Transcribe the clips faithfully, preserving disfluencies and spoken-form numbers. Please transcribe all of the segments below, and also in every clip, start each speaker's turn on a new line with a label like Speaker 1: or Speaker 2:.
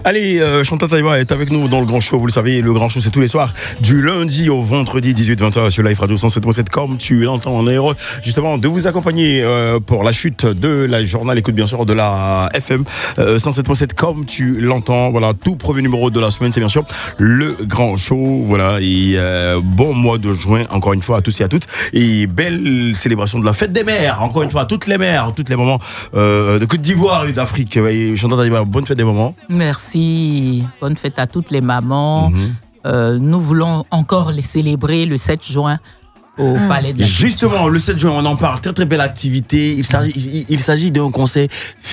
Speaker 1: Allez, euh, Chantal Taïba est avec nous dans le Grand Show. Vous le savez, le Grand Show, c'est tous les soirs, du lundi au vendredi, dix-huit vingt heures sur Live Radio cent sept point sept. Comme tu l'entends, on est heureux justement de vous accompagner euh, pour la chute de la journal. Écoute bien sûr de la F M euh, cent sept point sept. Comme tu l'entends, voilà, tout premier numéro de la semaine, c'est bien sûr le Grand Show. Voilà, et euh, bon mois de juin, encore une fois, à tous et à toutes. Et belle célébration de la fête des mères, encore une fois, à toutes les mères, toutes les mamans euh, de Côte d'Ivoire et d'Afrique. Et Chantal Taïba, bonne fête des mamans.
Speaker 2: Merci. Bonne fête à toutes les mamans. Mm-hmm. Euh, nous voulons encore les célébrer le sept juin au mmh. Palais de la
Speaker 1: Justement,
Speaker 2: Culture.
Speaker 1: Le sept juin, on en parle. Très, très belle activité. Il s'agit, il, il s'agit d'un concert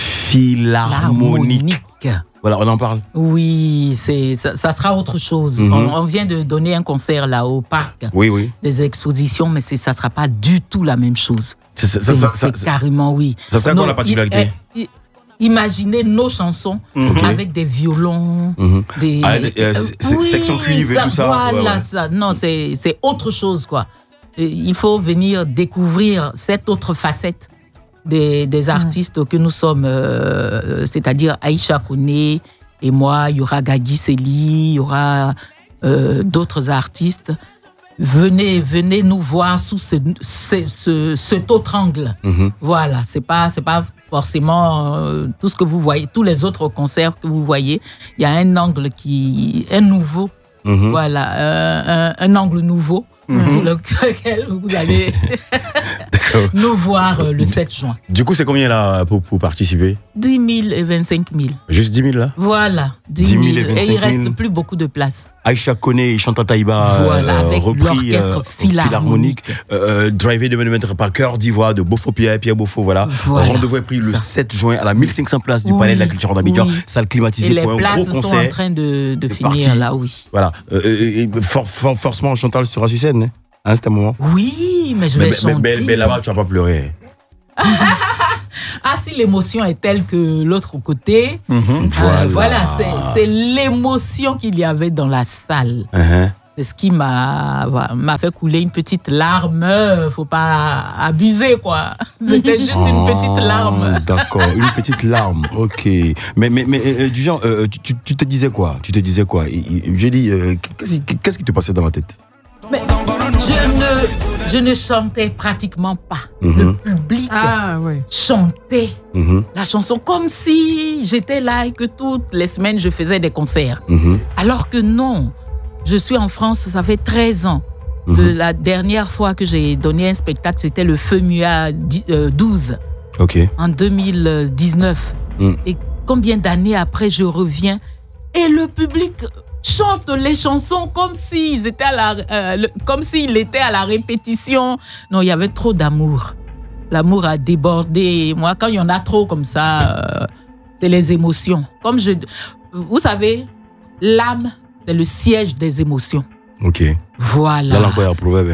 Speaker 1: philharmonique. Voilà, on en parle.
Speaker 2: Oui, c'est, ça, ça sera autre chose. Mm-hmm. On, on vient de donner un concert là au parc
Speaker 1: oui, oui.
Speaker 2: des expositions, mais c'est, ça ne sera pas du tout la même chose.
Speaker 1: C'est, ça, c'est, ça,
Speaker 2: c'est
Speaker 1: ça,
Speaker 2: carrément, oui.
Speaker 1: Ça sera quoi la particularité?
Speaker 2: il, il, Imaginez nos chansons mm-hmm. avec des violons, mm-hmm. des
Speaker 1: ah, euh, c'est, oui, section cuivre et tout ça.
Speaker 2: Voilà,
Speaker 1: ouais, ouais.
Speaker 2: ça. Non, c'est, c'est autre chose, quoi. Il faut venir découvrir cette autre facette des, des artistes mm. que nous sommes, euh, c'est-à-dire Aïcha Koné et moi, il y aura Gadi Seli, il y aura euh, d'autres artistes. Venez, venez nous voir sous ce, ce, ce, cet autre angle. Mm-hmm. Voilà, c'est pas, c'est pas forcément euh, tout ce que vous voyez, tous les autres concerts que vous voyez. Il y a un angle qui est nouveau. Mm-hmm. Voilà, euh, un, un angle nouveau. Mmh. Sur lequel vous allez nous voir euh, le sept juin.
Speaker 1: Du coup, c'est combien là pour, pour participer?
Speaker 2: dix mille et vingt-cinq mille.
Speaker 1: Juste dix mille là?
Speaker 2: Voilà, dix mille. Et, et il ne reste plus beaucoup de place.
Speaker 1: Aïcha Koné et Chantal Taïba,
Speaker 2: voilà,
Speaker 1: euh,
Speaker 2: avec
Speaker 1: repris
Speaker 2: l'orchestre
Speaker 1: euh,
Speaker 2: philharmonique.
Speaker 1: Euh, drivé de Maître par Cœur d'Ivoire, de Beaufort Pierre, Pierre Beaufort, voilà. voilà. Rendez-vous est pris le ça. sept juin à la mille cinq cents places du oui, Palais de la Culture d'Abidjan, oui. salle climatisée
Speaker 2: et
Speaker 1: pour un gros concert.
Speaker 2: Les places sont en train de, de finir parti. Là, oui.
Speaker 1: Voilà. Euh, et, et, for, for, forcément, Chantal sera sur scène, hein? Hein, c'est un moment.
Speaker 2: Oui, mais je vais
Speaker 1: mais,
Speaker 2: chanter.
Speaker 1: Mais, mais, mais là-bas, tu vas pas pleurer.
Speaker 2: Ah, si l'émotion est telle que l'autre côté,
Speaker 1: mm-hmm. voilà,
Speaker 2: euh, voilà c'est, c'est l'émotion qu'il y avait dans la salle. Uh-huh. C'est ce qui m'a, m'a fait couler une petite larme. Faut pas abuser, quoi. C'était juste oh, une petite larme.
Speaker 1: D'accord, une petite larme. Ok. Mais, mais, mais euh, du genre, euh, tu, tu te disais quoi? Tu te disais quoi? J'ai dit, euh, qu'est-ce, qu'est-ce qui te passait dans la tête?
Speaker 2: Mais je ne, je ne chantais pratiquement pas. Mm-hmm. Le public
Speaker 3: ah, oui.
Speaker 2: chantait mm-hmm. la chanson comme si j'étais là et que toutes les semaines je faisais des concerts. Mm-hmm. Alors que non, je suis en France, ça fait treize ans. Mm-hmm. Le, la dernière fois que j'ai donné un spectacle, c'était le Feu Muat douze
Speaker 1: okay.
Speaker 2: en deux mille dix-neuf. Mm. Et combien d'années après je reviens et le public chante les chansons comme s'ils étaient à la, euh, le, comme s'il était à la répétition. Non, il y avait trop d'amour. L'amour a débordé. Moi, quand il y en a trop comme ça, euh, c'est les émotions. Comme je, vous savez, l'âme, c'est le siège des émotions.
Speaker 1: Ok.
Speaker 2: Voilà.
Speaker 1: Là, encore, il y a un proverbe.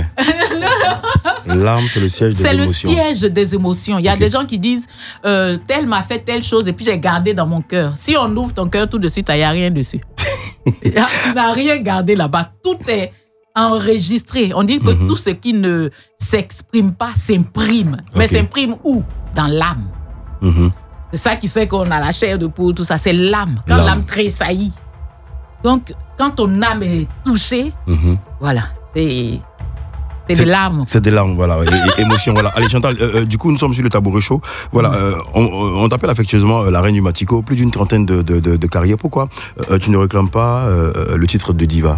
Speaker 1: L'âme, c'est le siège des
Speaker 2: c'est
Speaker 1: émotions.
Speaker 2: C'est le siège des émotions. Il y a okay. des gens qui disent euh, tel m'a fait telle chose et puis j'ai gardé dans mon cœur. Si on ouvre ton cœur tout de suite, il n'y a rien dessus. Tu n'as rien gardé là-bas. Tout est enregistré. On dit que mm-hmm. tout ce qui ne s'exprime pas s'imprime. Okay. Mais s'imprime où? Dans l'âme. Mm-hmm. C'est ça qui fait qu'on a la chair de poule, tout ça. C'est l'âme. Quand l'âme, l'âme tressaillit. Donc, quand ton âme est touchée, mm-hmm. voilà, c'est... C'est, c'est des larmes.
Speaker 1: C'est des larmes, voilà. Et, et, émotion, voilà. Allez, Chantal, euh, euh, du coup, nous sommes sur le Tabouret Show. Voilà, euh, on, on t'appelle affectueusement euh, la reine du Matico. Plus d'une trentaine de, de, de, de carrières. Pourquoi euh, tu ne réclames pas euh, le titre de diva?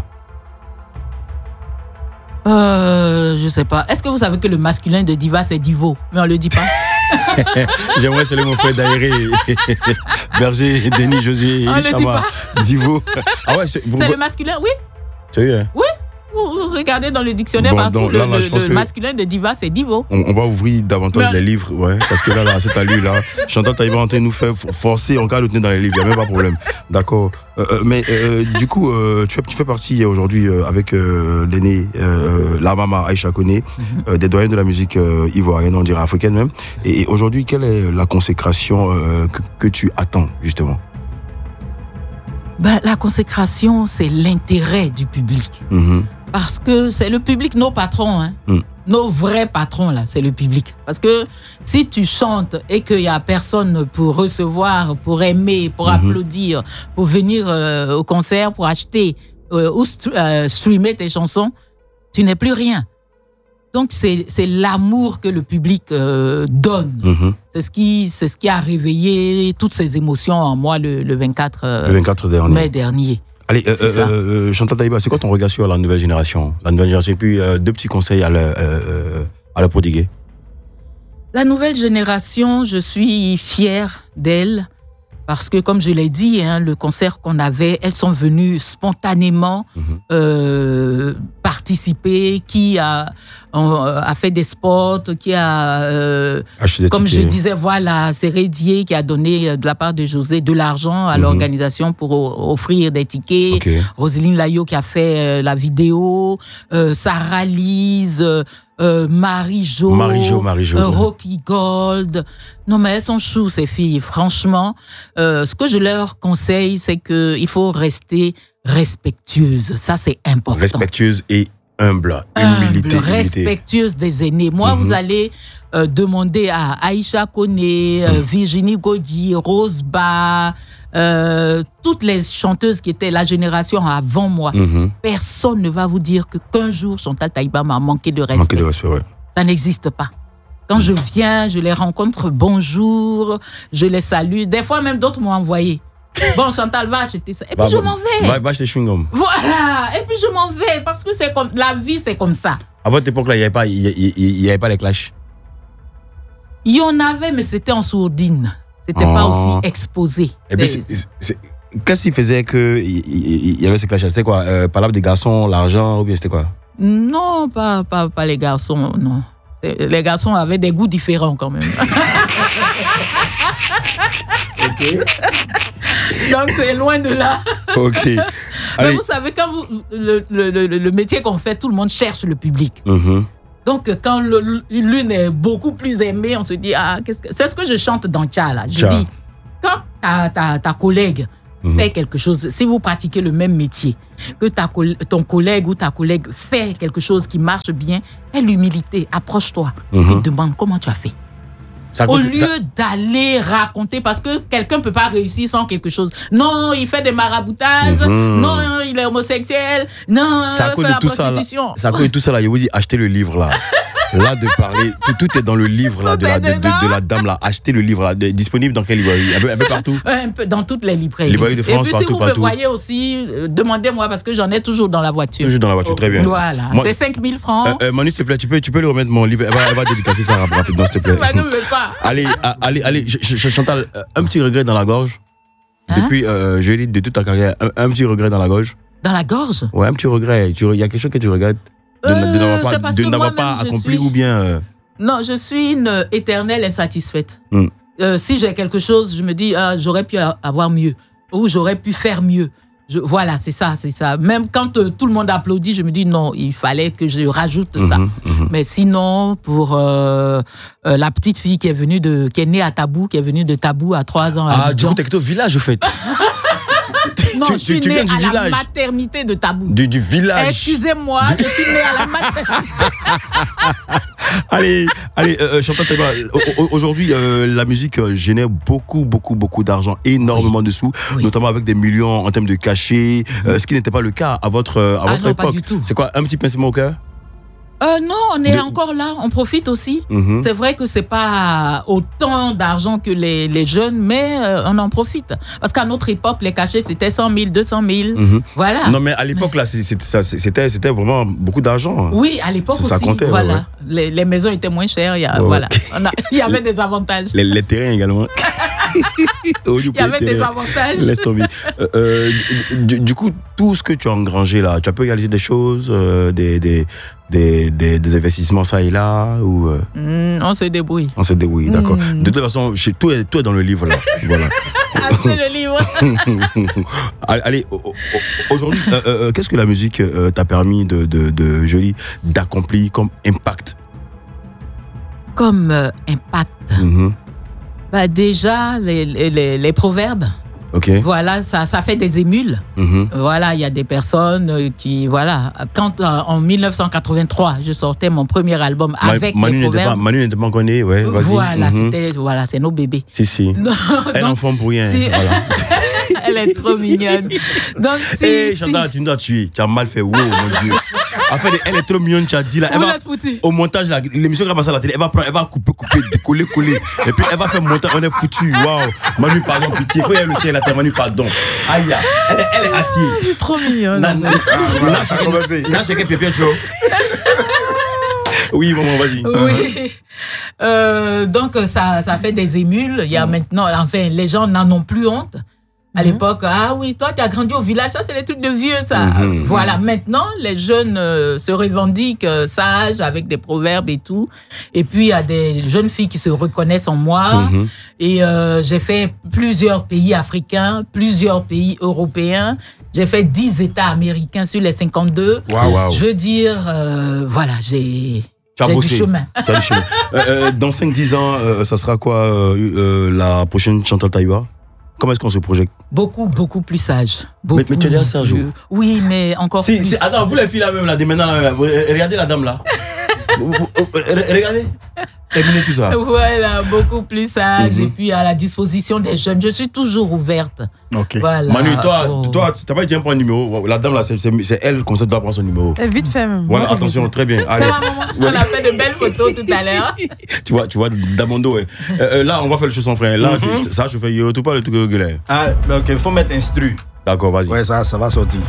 Speaker 2: Euh, je sais pas. Est-ce que vous savez que le masculin de diva, c'est divo? Mais on le dit pas.
Speaker 1: J'aimerais saluer mon frère Daéré, Berger, Denis, José, Chama, divo. Ah ouais, c'est, vous...
Speaker 2: c'est le masculin, oui.
Speaker 1: Sérieux?
Speaker 2: Oui. Vous regardez dans le dictionnaire bon, partout, donc, là, là, le, le masculin de diva, c'est divo.
Speaker 1: On, on va ouvrir davantage mais... les livres, ouais, parce que là, là c'est à lui, là. Chantal Taïba en train de nous faire forcer en cas de tenir dans les livres, il n'y a même pas de problème. D'accord. Euh, euh, mais euh, du coup, euh, tu, tu fais partie aujourd'hui euh, avec euh, l'aîné, euh, la maman Aïcha Koné, mm-hmm. euh, des doyens de la musique euh, ivoirienne, on dirait africaine même. Et, et aujourd'hui, quelle est la consécration euh, que, que tu attends, justement?
Speaker 2: Ben, la consécration, c'est l'intérêt du public. Mm-hmm. Parce que c'est le public, nos patrons. Hein. Mm. nos vrais patrons, là, c'est le public. Parce que si tu chantes et qu'il n'y a personne pour recevoir, pour aimer, pour mm-hmm. applaudir, pour venir euh, au concert, pour acheter euh, ou st- euh, streamer tes chansons, tu n'es plus rien. Donc, c'est, c'est l'amour que le public euh, donne. Mm-hmm. C'est ce qui, c'est ce qui a réveillé toutes ces émotions en moi le, le vingt-quatre, euh,
Speaker 1: le vingt-quatre dernier.
Speaker 2: mai dernier.
Speaker 1: Allez, euh, euh, Chantal Taïba, c'est quoi ton regard sur la nouvelle génération? La nouvelle génération, et puis euh, deux petits conseils à la, euh, à la prodiguer.
Speaker 2: La nouvelle génération, je suis fière d'elle parce que, comme je l'ai dit, hein, le concert qu'on avait, elles sont venues spontanément mm-hmm. euh, participer, qui a, a fait des spots, qui a, euh, comme tickets. Je disais, voilà, c'est Rédier qui a donné de la part de José de l'argent à mm-hmm. l'organisation pour offrir des tickets. Okay. Roselyne Layo qui a fait la vidéo, euh, Sarah Lise, Euh, Marie-Jo,
Speaker 1: Marie-Jo, Marie-Jo,
Speaker 2: euh, Rocky Gold. Non, mais elles sont choues, ces filles. Franchement, euh, ce que je leur conseille, c'est qu'il faut rester respectueuse. Ça, c'est important.
Speaker 1: Respectueuse et humble. Humilité.
Speaker 2: Humble, respectueuse des aînés. Moi, mm-hmm. vous allez euh, demander à Aïcha Koné, euh, mm. Virginie Gaudy, Rose Ba, Euh, toutes les chanteuses qui étaient la génération avant moi, mm-hmm. personne ne va vous dire que qu'un jour Chantal Taïba m'a manqué de respect.
Speaker 1: Manqué de respect, ouais.
Speaker 2: Ça n'existe pas. Quand je viens, je les rencontre, bonjour, je les salue. Des fois même d'autres m'ont envoyé. Bon, Chantal, va acheter ça. Et puis bah, je m'en vais.
Speaker 1: Va, va acheter chewing-gum.
Speaker 2: Voilà. Et puis je m'en vais parce que c'est comme la vie, c'est comme ça.
Speaker 1: À votre époque là, il n'y avait pas, il y, il y avait pas les clashs.
Speaker 2: Il y en avait, mais c'était en sourdine. C'était oh. pas aussi exposé.
Speaker 1: Et puis, c'est, c'est, c'est, qu'est-ce qui faisait qu'il y, y avait ces clashs? C'était quoi? euh, Par là des garçons, l'argent, ou bien c'était quoi?
Speaker 2: Non, pas, pas, pas les garçons, non. Les garçons avaient des goûts différents quand même.
Speaker 1: Ok.
Speaker 2: Donc c'est loin de là.
Speaker 1: Ok.
Speaker 2: Mais
Speaker 1: Allez.
Speaker 2: vous savez, quand vous, le, le, le, le métier qu'on fait, tout le monde cherche le public. Mm-hmm. Donc, quand le, l'une est beaucoup plus aimée, on se dit, ah, qu'est-ce que... C'est ce que je chante dans Tcha, là. Je Tcha. dis, quand ta, ta, ta collègue mm-hmm. fait quelque chose, si vous pratiquez le même métier, que ta, ton collègue ou ta collègue fait quelque chose qui marche bien, aie l'humilité, approche-toi mm-hmm. et demande comment tu as fait. Ça Au lieu ça... d'aller raconter, parce que quelqu'un ne peut pas réussir sans quelque chose. Non, il fait des maraboutages. Mm-hmm. Non, il est homosexuel. Non,
Speaker 1: ça
Speaker 2: il fait la prostitution.
Speaker 1: Ça cause tout ça là. Je vous dis, achetez le livre là. Là, de parler, tout, tout est dans le livre là, de, la, de, de, de la dame là. Achetez le livre là. De, disponible dans quelle librairie? Un peu, un peu partout?
Speaker 2: Ouais, un peu dans toutes les librairies.
Speaker 1: Librairie de France,
Speaker 2: et puis,
Speaker 1: partout,
Speaker 2: si vous
Speaker 1: partout.
Speaker 2: me voyez aussi, euh, demandez-moi parce que j'en ai toujours dans la voiture.
Speaker 1: Toujours dans la voiture, très bien.
Speaker 2: Voilà, moi, c'est cinq mille francs.
Speaker 1: Euh, euh, Manu, s'il te plaît, tu peux, tu peux lui remettre mon livre. Elle va, elle va dédicacer ça rapidement, s'il te plaît.
Speaker 2: Bah, ne me pas.
Speaker 1: Allez, allez, allez, Chantal, un petit regret dans la gorge. Hein? Depuis, euh, je dis de toute ta carrière, un, un petit regret dans la gorge.
Speaker 2: Dans la gorge?
Speaker 1: Ouais, un petit regret. Il y a quelque chose que tu regrettes de,
Speaker 2: euh,
Speaker 1: de n'avoir pas, de n'avoir pas accompli suis... ou bien. Euh...
Speaker 2: Non, je suis une éternelle insatisfaite. Mm. Euh, si j'ai quelque chose, je me dis, ah, j'aurais pu avoir mieux ou j'aurais pu faire mieux. Je, voilà, c'est ça, c'est ça. Même quand euh, tout le monde applaudit, je me dis non, il fallait que je rajoute mm-hmm, ça. Mm-hmm. Mais sinon, pour euh, euh, la petite fille qui est venue de, qui est née à Tabou, qui est venue de Tabou à trois ans.
Speaker 1: Ah, du coup, t'es au village, au fait.
Speaker 2: Non,
Speaker 1: tu,
Speaker 2: je suis
Speaker 1: tu
Speaker 2: née à
Speaker 1: village.
Speaker 2: la maternité de Tabou.
Speaker 1: Du, du village.
Speaker 2: Excusez-moi, du... je suis née à la maternité.
Speaker 1: Allez, allez, euh, Chantal Taïba, aujourd'hui, euh, la musique génère beaucoup, beaucoup, beaucoup d'argent, énormément oui. de sous, oui. notamment avec des millions en termes de cachets, mm-hmm. euh, ce qui n'était pas le cas à votre, à
Speaker 2: ah
Speaker 1: votre
Speaker 2: non,
Speaker 1: époque.
Speaker 2: Pas du tout.
Speaker 1: C'est quoi, un petit pincement au cœur?
Speaker 2: Euh, non, on est
Speaker 1: de...
Speaker 2: encore là, on profite aussi.
Speaker 1: Mm-hmm.
Speaker 2: C'est vrai que c'est pas autant d'argent que les, les jeunes, mais euh, on en profite. Parce qu'à notre époque, les cachets, c'était cent mille, deux cent mille. Mm-hmm. Voilà.
Speaker 1: Non, mais à l'époque, là, c'était, c'était, c'était vraiment beaucoup d'argent.
Speaker 2: Oui, à l'époque
Speaker 1: ça,
Speaker 2: aussi.
Speaker 1: Ça comptait,
Speaker 2: voilà.
Speaker 1: Ouais.
Speaker 2: Les, les maisons étaient moins chères. Il y, a, ouais. voilà. On a, il y avait des avantages.
Speaker 1: Les, les terrains également.
Speaker 2: oh, il y avait des avantages.
Speaker 1: Laisse tomber. Euh, euh, du, du coup, tout ce que tu as engrangé là, tu as pu réaliser des choses, euh, des, des, des, des, des investissements ça et là ou euh...
Speaker 2: mmh, on se débrouille.
Speaker 1: On se débrouille, d'accord. Mmh. De toute façon, chez, tout, est, tout est dans le livre là. Voilà.
Speaker 2: Achetez le livre.
Speaker 1: Allez, aujourd'hui, euh, euh, qu'est-ce que la musique euh, t'a permis de, de, de, je dis, d'accomplir comme impact?
Speaker 2: Comme euh, impact. Mmh. Bah déjà, les, les, les proverbes.
Speaker 1: Ok.
Speaker 2: Voilà, ça, ça fait des émules.
Speaker 1: Mm-hmm.
Speaker 2: Voilà, il y a des personnes qui, voilà, quand euh, en dix-neuf cent quatre-vingt-trois, je sortais mon premier album
Speaker 1: Ma-
Speaker 2: avec
Speaker 1: Manu
Speaker 2: des
Speaker 1: n'était pas,
Speaker 2: proverbes.
Speaker 1: Manu n'était pas encore né, ouais, vas-y.
Speaker 2: Voilà,
Speaker 1: Mhm.
Speaker 2: c'était, voilà, c'est nos bébés.
Speaker 1: Si, si.
Speaker 2: Donc,
Speaker 1: Elle
Speaker 2: donc,
Speaker 1: en forme pour rien.
Speaker 2: si-
Speaker 1: Voilà.
Speaker 2: Elle est trop mignonne. Donc, si,
Speaker 1: Hé,
Speaker 2: si-
Speaker 1: Chantal, tu nous as tué. Tu as mal fait. Wow, mon Dieu. En fait, elle est trop mignonne, tu as dit là. Elle
Speaker 2: Vous
Speaker 1: va,
Speaker 2: êtes foutus.
Speaker 1: au montage, là, l'émission qui va passer à la télé, elle va, prendre, elle va couper, couper, coller, coller. Et puis, elle va faire monter. On est foutus. Waouh. Manu, pardon, pitié. Faut y aller le ciel, là, Manu, pardon. Aïe, elle est, elle est attirée.
Speaker 2: Je suis trop mignonne.
Speaker 1: Na- na- na- chacun- na- chacun pied, pied, chaud. Oui, maman, vas-y.
Speaker 2: Oui. Euh, donc, ça, ça fait des émules. Il y a maintenant, enfin, les gens n'en ont plus honte. À l'époque, ah oui, toi, tu as grandi au village, ça, c'est les trucs de vieux, ça.
Speaker 1: Mhm.
Speaker 2: Voilà, maintenant, les jeunes euh, se revendiquent euh, sages, avec des proverbes et tout. Et puis, il y a des jeunes filles qui se reconnaissent en moi.
Speaker 1: Mhm.
Speaker 2: Et euh, j'ai fait plusieurs pays africains, plusieurs pays européens. J'ai fait dix États américains sur les cinquante-deux.
Speaker 1: Waouh, waouh.
Speaker 2: Je veux dire, euh, voilà, j'ai...
Speaker 1: Tu as
Speaker 2: J'ai
Speaker 1: bossé.
Speaker 2: du chemin.
Speaker 1: Tu as du chemin. Euh, euh, dans cinq dix ans, euh, ça sera quoi euh, euh, la prochaine Chantal Taïba? Comment est-ce qu'on se projette?
Speaker 2: Beaucoup, beaucoup plus sage. Beaucoup
Speaker 1: mais tu es déjà sage,
Speaker 2: plus- Oui, mais encore
Speaker 1: Si,
Speaker 2: plus.
Speaker 1: si, attends, vous les filles là même, là, dès maintenant, là, vous- regardez la dame là. Vous- vous- vous- Regardez. Terminez tout ça.
Speaker 2: Voilà, beaucoup plus sage
Speaker 1: Mhm.
Speaker 2: et puis à la disposition des jeunes. Je suis toujours ouverte.
Speaker 3: Ok.
Speaker 2: Voilà.
Speaker 1: Manu, toi,
Speaker 2: Oh.
Speaker 1: toi, t'as pas dit un point de numéro. La dame là, c'est c'est- c'est elle qu'on doit prendre son numéro.
Speaker 4: Eh, Vite fait même.
Speaker 1: Voilà,
Speaker 4: Moi,
Speaker 1: attention, très bien.
Speaker 2: Ça
Speaker 1: Allez.
Speaker 2: va, maman? On a fait de belles photos tout à l'heure.
Speaker 1: Tu vois, tu vois, Damondo, ouais. Euh, euh, là, on va faire le chose sans frein. Là, tu- ça, je fais yo, tout pas le truc gueulain.
Speaker 3: Ah, bah, ok, faut mettre instru.
Speaker 1: D'accord, vas-y.
Speaker 3: Ouais, ça, ça va sortir.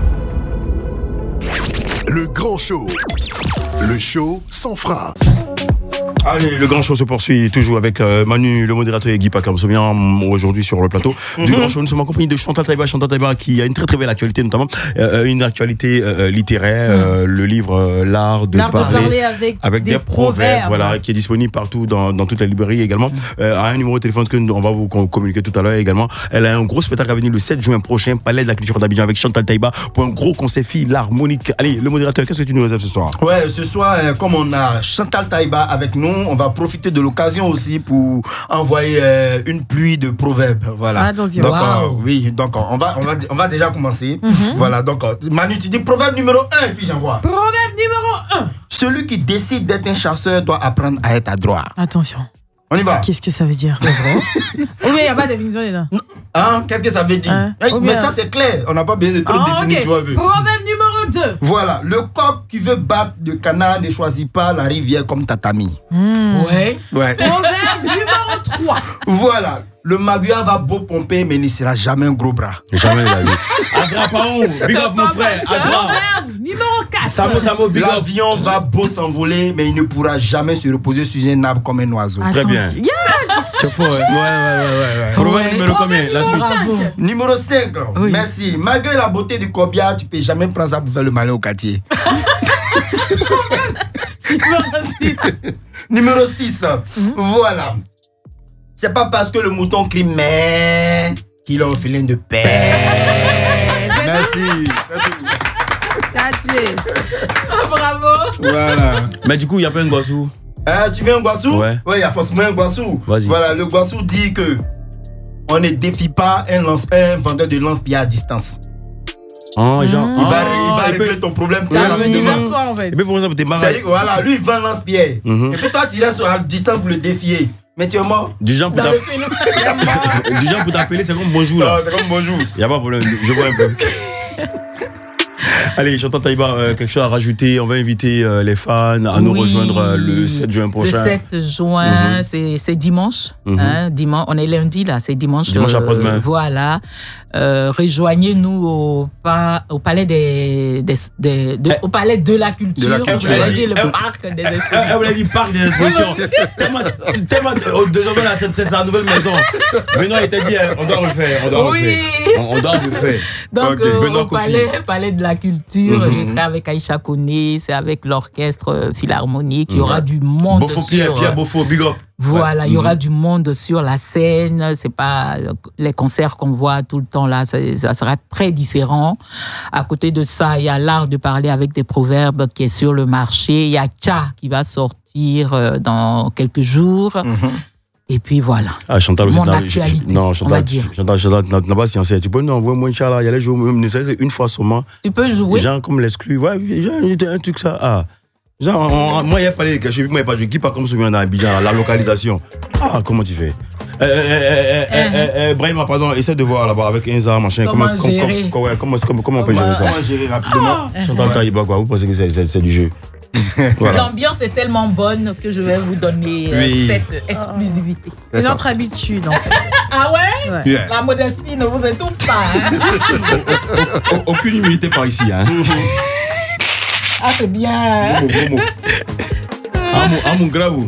Speaker 5: Le grand show. Le show sans frein.
Speaker 1: Allez, le grand show se poursuit toujours avec euh, Manu, le modérateur, et Guy Pacam-Sobian aujourd'hui sur le plateau du grand show. Nous sommes en compagnie de Chantal Taïba. Chantal Taïba qui a une très très belle actualité, notamment euh, une actualité euh, littéraire, euh, le livre euh, L'art de
Speaker 4: L'art de
Speaker 1: parler,
Speaker 4: parler avec,
Speaker 1: avec des, proverbes,
Speaker 4: proverbes.
Speaker 1: voilà, qui est disponible partout dans, dans toutes les librairies également. Euh, à un numéro de téléphone que nous, on va vous com- communiquer tout à l'heure également. Elle a un gros spectacle à venir le sept juin prochain, Palais de la Culture d'Abidjan avec Chantal Taïba pour un gros concert fille, l'harmonique. Allez, le modérateur, qu'est-ce que tu nous réserves ce soir?
Speaker 3: Ouais, ce soir, euh, comme on a Chantal Taïba avec nous, on va profiter de l'occasion aussi pour envoyer euh, une pluie de proverbes. Voilà.
Speaker 4: Attention.
Speaker 3: Donc,
Speaker 2: Wow.
Speaker 3: euh, oui, donc euh, on va, on va, on va déjà commencer. Voilà, donc euh, Manu, tu dis proverbe numéro un et puis j'envoie.
Speaker 4: Proverbe numéro un.
Speaker 3: Celui qui décide d'être un chasseur doit apprendre à être adroit.
Speaker 4: Attention.
Speaker 3: On y va.
Speaker 4: Qu'est-ce que ça veut dire? C'est vrai. Ou bien il n'y a pas de définition dedans.
Speaker 3: Hein, qu'est-ce que ça veut dire?
Speaker 4: Hein?
Speaker 3: Hey,
Speaker 4: Ou
Speaker 3: mais
Speaker 4: bien-
Speaker 3: ça c'est clair, on n'a pas besoin de trop
Speaker 4: Ah,
Speaker 3: définir,
Speaker 4: ok.
Speaker 3: tu vois. un peu.
Speaker 4: Proverbe numéro deux.
Speaker 3: Voilà, le coq qui veut battre le canard ne choisit pas la rivière comme tatami.
Speaker 2: Ouais.
Speaker 3: Ouais.
Speaker 4: Proverbe numéro trois.
Speaker 3: Voilà, le maguia va beau pomper mais il ne sera jamais un gros bras.
Speaker 1: Jamais de la vie. Azra Paon, big up mon frère. Azra.
Speaker 4: Proverbe numéro quatre.
Speaker 1: Samo Samo, big up.
Speaker 3: L'avion va beau s'envoler mais il ne pourra jamais se reposer sur un arbre comme un oiseau.
Speaker 1: Très bien.
Speaker 4: Attention. Yeah.
Speaker 1: C'est fort, hein?
Speaker 3: Ouais, ouais, ouais, ouais, ouais.
Speaker 1: Proverbe
Speaker 2: Ouais.
Speaker 1: numéro combien? La suite.
Speaker 2: Bravo.
Speaker 3: Numéro cinq,
Speaker 2: Oui.
Speaker 3: merci. Malgré la beauté du corbillard, tu peux jamais prendre ça pour faire le malin au quartier.
Speaker 4: Numéro six.
Speaker 3: Numéro six, voilà. C'est pas parce que le mouton crie mais qu'il a un filin de paix. Merci.
Speaker 4: That's it.
Speaker 2: Bravo.
Speaker 3: Voilà.
Speaker 1: Mais du coup, il n'y a pas un gossou.
Speaker 3: Hein, tu veux un guassou?
Speaker 1: Ouais.
Speaker 3: Ouais, il y a forcément un guassou.
Speaker 1: Vas-y.
Speaker 3: Voilà, le guassou dit que on ne défie pas un, lance, un vendeur de lance-pierre à distance.
Speaker 1: Ah, genre.
Speaker 3: Il va,
Speaker 1: ah,
Speaker 3: il va
Speaker 1: il peut-
Speaker 3: régler ton problème
Speaker 4: Il a
Speaker 3: très
Speaker 4: venu
Speaker 3: rapidement.
Speaker 4: vers toi en fait.
Speaker 1: Il peut pour ça, t'es marrant.
Speaker 3: C'est-à-dire que voilà, lui il vend lance-pierre.
Speaker 1: Mhm.
Speaker 3: Et puis toi tu restes à distance pour le défier. Mais tu es mort.
Speaker 1: Du genre pour
Speaker 2: Dans
Speaker 1: t'a-
Speaker 2: le film.
Speaker 1: du genre pour t'appeler, c'est comme bonjour
Speaker 3: Non,
Speaker 1: là.
Speaker 3: c'est comme bonjour.
Speaker 1: Il n'y a pas de problème, je vois un peu. Allez, Chantal Taïba, euh, quelque chose à rajouter. On va inviter euh, les fans à nous
Speaker 2: Oui.
Speaker 1: rejoindre euh, le sept juin prochain.
Speaker 2: Le sept juin, c'est c'est dimanche.
Speaker 1: Mhm.
Speaker 2: Hein, dimanche. On est lundi là, c'est dimanche.
Speaker 1: Dimanche après-demain.
Speaker 2: Voilà. Euh, rejoignez-nous au, pa- au palais des, des, des- de, au palais de la culture.
Speaker 3: De la culture.
Speaker 2: Vous avez dit le
Speaker 1: Eh,
Speaker 2: parc des
Speaker 1: Eh,
Speaker 2: expositions.
Speaker 1: eh, vous l'avez dit parc des expositions. tellement, tellement, oh, désormais là, c'est c'est sa nouvelle maison. Benoît était dit, hein, on doit refaire, on doit
Speaker 2: Oui.
Speaker 1: refaire. On, on doit refaire.
Speaker 2: Donc,
Speaker 3: Ok,
Speaker 2: euh,
Speaker 1: Benoît
Speaker 2: au
Speaker 1: Kofi.
Speaker 2: palais, palais de la culture,
Speaker 1: Mhm.
Speaker 2: je serai avec Aïcha Koné, c'est avec l'orchestre euh, philharmonique. Il y aura du monde
Speaker 1: Beaufort,
Speaker 2: sur...
Speaker 1: Pierre, Pierre Beaufort, big up.
Speaker 2: Voilà,
Speaker 1: Ouais.
Speaker 2: il y aura
Speaker 1: Mhm.
Speaker 2: du monde sur la scène. C'est pas euh, les concerts qu'on voit tout le temps là, ça, ça sera très différent. À côté de ça, il y a l'art de parler avec des proverbes qui est sur le marché. Il y a Tcha qui va sortir euh, dans quelques jours. Et puis voilà.
Speaker 1: Ah, Chantal aussi.
Speaker 2: Mon
Speaker 1: t'as-
Speaker 2: actualité,
Speaker 1: Non,
Speaker 2: on va
Speaker 1: Chantal,
Speaker 2: dire.
Speaker 1: Chantal, Chantal, n'a n'a pas sciencé. Tu peux nous envoyer moi, Inch'Allah, il y a les jours, même, ne serait-ce qu'une fois seulement.
Speaker 2: Tu peux jouer.
Speaker 1: Genre comme l'exclu. Ouais, genre, un truc ça. Ah. Genre, on- on- moi, il n'y a pas les cachets, moi, il n'y a pas joué. Qui part comme celui dans Abidjan, la, la localisation. Ah, comment tu fais? Euh, euh, euh, euh, euh, euh, Brahima, pardon, essaie de voir là-bas avec Inza, machin.
Speaker 2: Comment
Speaker 1: comment,
Speaker 2: gérer?
Speaker 1: comment, comment, comment, comment on peut
Speaker 2: Comment-
Speaker 1: gérer ça?
Speaker 3: Comment gérer rapidement?
Speaker 1: Chantal Taïba, quoi. Vous pensez que c'est- c'est c'est du jeu? Voilà.
Speaker 2: L'ambiance est tellement bonne que je vais vous donner euh,
Speaker 3: Oui.
Speaker 2: cette exclusivité.
Speaker 3: C'est
Speaker 4: C'est
Speaker 3: ça.
Speaker 4: notre habitude, en fait.
Speaker 2: Ah ouais,
Speaker 4: Ouais.
Speaker 3: Yeah.
Speaker 2: La modestie ne vous étouffe pas. Hein?
Speaker 1: Au- Aucune humilité par ici, hein.
Speaker 2: Ah, c'est bien. Hein?
Speaker 1: Gros mot, gros mot. Ah, mon, ah, mon grave.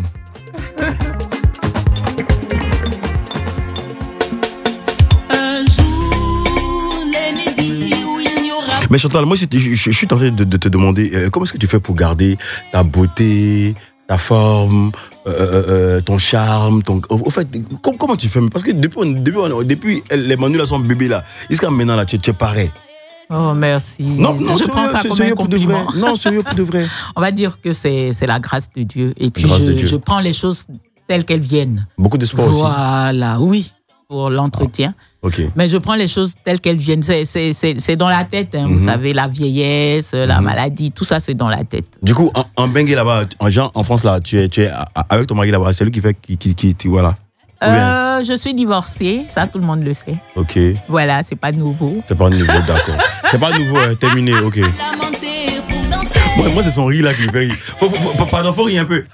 Speaker 6: Un jour, l'aîné dit où il n'y aura
Speaker 1: Mais Chantal, moi, je, je- je suis en train de, de te demander euh, comment est-ce que tu fais pour garder ta beauté, ta forme, euh, euh, euh, ton charme, ton. Au, au fait, com- comment tu fais? Parce que depuis, on- depuis, on- depuis les Manu là sont bébés là, jusqu'à maintenant là, tu, tu es pareil.
Speaker 2: Oh, merci.
Speaker 1: Non, non,
Speaker 2: je
Speaker 1: sérieux,
Speaker 2: prends ça
Speaker 1: c'est-
Speaker 2: comme
Speaker 1: sérieux
Speaker 2: un
Speaker 1: pour de vrai.
Speaker 2: compliment.
Speaker 1: Non, sérieux pour de vrai.
Speaker 2: On va dire que c'est c'est la grâce de Dieu. Et puis,
Speaker 1: grâce
Speaker 2: je,
Speaker 1: de Dieu.
Speaker 2: je prends les choses telles qu'elles viennent.
Speaker 1: Beaucoup de sport aussi.
Speaker 2: Voilà, oui, pour l'entretien.
Speaker 1: Ok.
Speaker 2: Mais je prends les choses telles qu'elles viennent. C'est- C'est c'est- c'est dans la tête, hein,
Speaker 1: Mhm.
Speaker 2: vous savez, la vieillesse, la maladie, tout ça, c'est dans la tête.
Speaker 1: Du coup, en, en Bengue là-bas, en, genre, en France là, tu es, tu es a- a- avec ton mari là-bas, c'est lui qui fait qui, qui, qui, qui- voilà. Ou bien-
Speaker 2: Euh, je suis divorcée, ça tout le monde le sait.
Speaker 1: Ok.
Speaker 2: Voilà, c'est pas nouveau.
Speaker 1: C'est pas nouveau, d'accord. C'est pas nouveau, hein, terminé, ok.
Speaker 6: lamenter pour danser.
Speaker 1: Moi, moi, c'est son rire là qui me fait rire. Faut, faut, faut, pardon, faut rire un peu.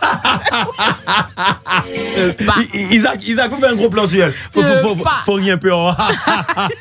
Speaker 2: Bah.
Speaker 1: I- I- Isaac, Isaac, faut faire un gros plan sur elle. Faut, faut, faut, faut,
Speaker 2: Bah.
Speaker 1: faut rire un peu. Oh.